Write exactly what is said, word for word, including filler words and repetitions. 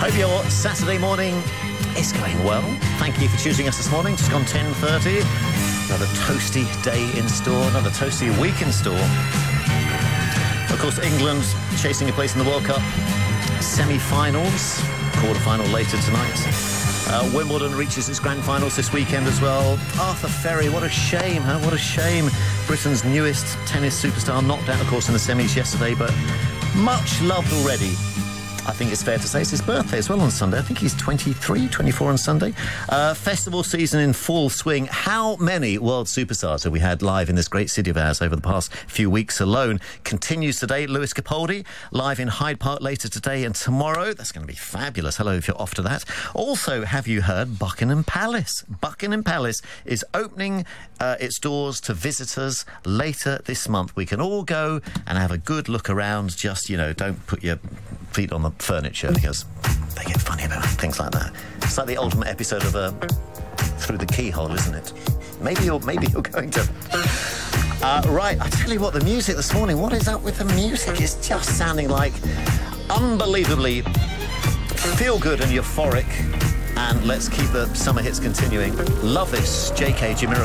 Hope your Saturday morning is going well. Thank you for choosing us this morning. Just gone ten thirty. Another toasty day in store, another toasty week in store. Of course, England chasing a place in the World Cup semi-finals. Quarter-final later tonight. Uh, Wimbledon reaches its grand finals this weekend as well. Arthur Ferry, what a shame, huh? What a shame. Britain's newest tennis superstar knocked out, of course, in the semis yesterday, but much loved already. I think it's fair to say it's his birthday as well on Sunday. I think he's twenty-three, twenty-four on Sunday. Uh, festival season in full swing. How many world superstars have we had live in this great city of ours over the past few weeks alone? Continues today. Lewis Capaldi live in Hyde Park later today and tomorrow. That's going to be fabulous. Hello if you're off to that. Also, have you heard Buckingham Palace? Buckingham Palace is opening uh, its doors to visitors later this month. We can all go and have a good look around. Just, you know, don't put your feet on the furniture because they get funny about things like that. It's like the ultimate episode of uh, Through the Keyhole, isn't it? Maybe you're maybe you're going to. Uh, right, I tell you what, the music this morning. What is up with the music? It's just sounding like unbelievably feel good and euphoric. And let's keep the summer hits continuing. Love this, J K Jamiroquai.